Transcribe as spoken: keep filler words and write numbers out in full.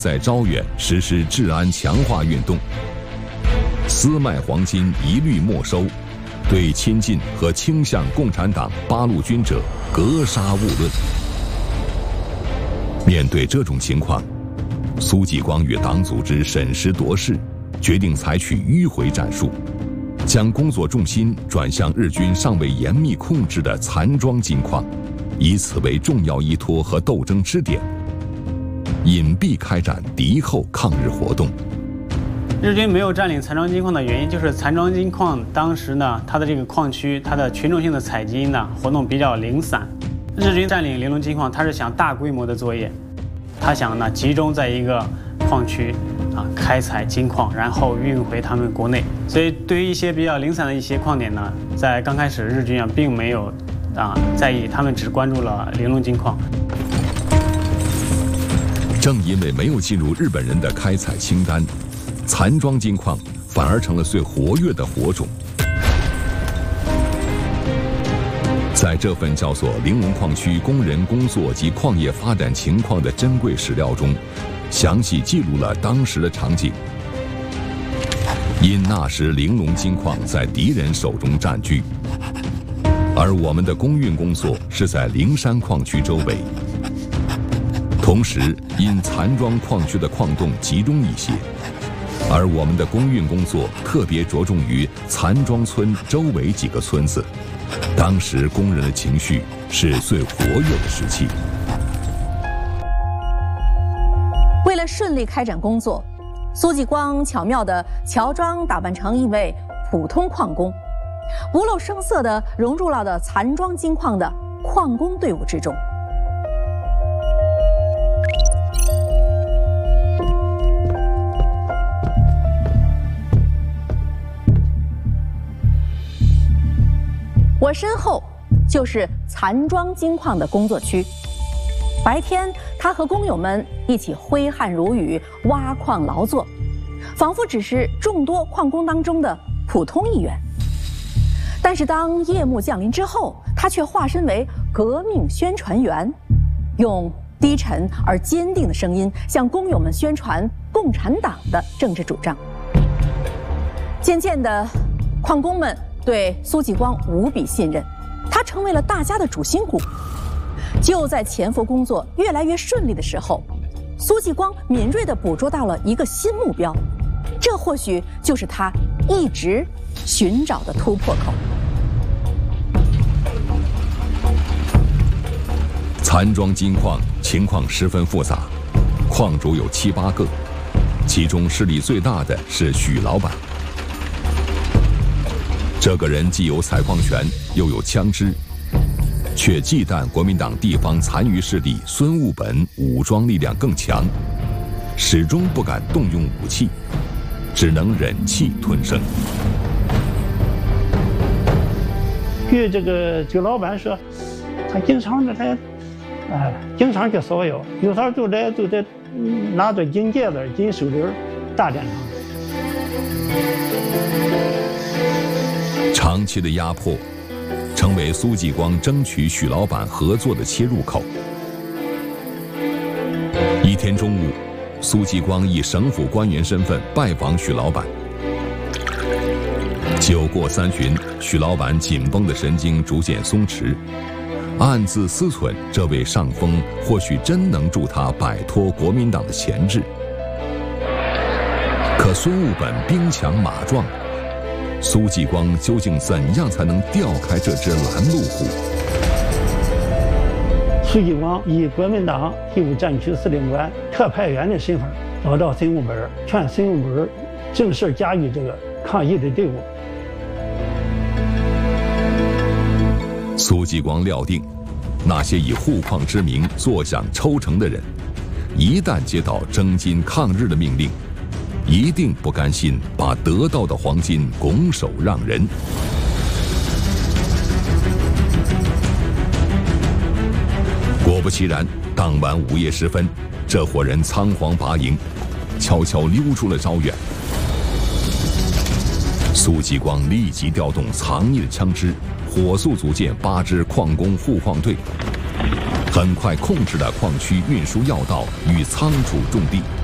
在招远实施治安强化运动，私卖黄金一律没收，对亲近和倾向共产党八路军者格杀勿论。面对这种情况，苏继光与党组织审时度势，决定采取迂回战术，将工作重心转向日军尚未严密控制的残庄金矿，以此为重要依托和斗争支点，隐蔽开展敌后抗日活动。 日军没有占领残庄金矿的原因，就是残庄金矿当时呢，它的这个矿区，它的群众性的采金呢活动比较零散。日军占领玲珑金矿，他是想大规模的作业，他想呢集中在一个矿区啊开采金矿，然后运回他们国内。所以对于一些比较零散的一些矿点呢，在刚开始日军啊并没有啊在意，他们只关注了玲珑金矿。 正因为没有进入日本人的开采清单，残庄金矿反而成了最活跃的火种。在这份叫做《玲珑矿区工人工作及矿业发展情况》的珍贵史料中，详细记录了当时的场景。因那时玲珑金矿在敌人手中占据，而我们的工运工作是在灵山矿区周围。同时，因残庄矿区的矿洞集中一些，而我们的工运工作特别着重于残庄村周围几个村子。当时工人的情绪是最活跃的时期。 为了顺利开展工作，苏继光巧妙地乔装打扮成一位普通矿工，不露声色地融入了的残庄金矿的矿工队伍之中。我身后就是残庄金矿的工作区。白天，他和工友们一起挥汗如雨，挖矿劳作，仿佛只是众多矿工当中的普通一员。但是当夜幕降临之后，他却化身为革命宣传员，用低沉而坚定的声音向工友们宣传共产党的政治主张。渐渐的，矿工们对苏继光无比信任，他成为了大家的主心骨。就在潜伏工作越来越顺利的时候，苏继光敏锐地捕捉到了一个新目标，这或许就是他一直寻找的突破口。 残庄金矿情况十分复杂，矿主有七八个，其中势力最大的是许老板。这个人既有采矿权，又有枪支，却忌惮国民党地方残余势力孙务本武装力量更强，始终不敢动用武器，只能忍气吞声。 据这个这个老板说，他经常的他，哎，经常去骚扰，有时候就在就在拿着金戒指、金手链大战场。 长期的压迫，成为苏继光争取许老板合作的切入口。一天中午，苏继光以省府官员身份拜访许老板。酒过三巡，许老板紧绷的神经逐渐松弛，暗自思忖这位上峰或许真能助他摆脱国民党的钳制。可孙务本兵强马壮，苏继光究竟怎样才能调开这只拦路虎？ 苏继光以国民党第五战区司令官特派员的身份找到孙务本，劝孙务本正式加入这个抗议的队伍。 苏继光料定，那些以护矿之名坐享抽成的人，一旦接到征金抗日的命令，一定不甘心把得到的黄金拱手让人。果不其然，当晚午夜时分，这伙人仓皇拔营，悄悄溜出了招远。苏继光立即调动藏匿的枪支，火速组建八支矿工护矿队，很快控制了矿区运输要道与仓储重地。